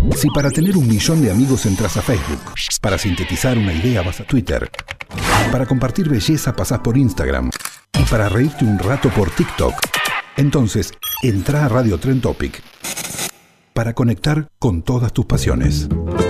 Si para tener 1 millón de amigos entras a Facebook, para sintetizar una idea vas a Twitter, para compartir belleza pasás por Instagram y para reírte un rato por TikTok, entonces entrá a Radio Trend Topic para conectar con todas tus pasiones.